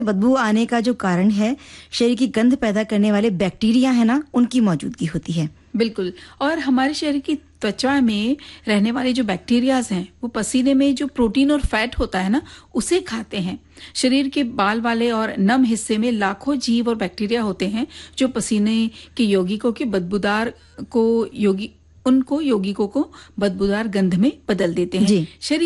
बदबू आने का जो कारण है, शरीर की गंध पैदा करने वाले बैक्टीरिया है ना, उनकी मौजूदगी होती है। बिल्कुल। और हमारे शरीर की त्वचा में रहने वाले जो बैक्टीरियाज हैं, वो पसीने में जो प्रोटीन और फैट होता है ना, उसे खाते हैं। शरीर के बाल वाले और नम हिस्से में लाखों जीव और बैक्टीरिया होते हैं जो पसीने के यौगिकों के यौगिकों को बदबूदार गंध में बदल देते हैं। जी। शरीर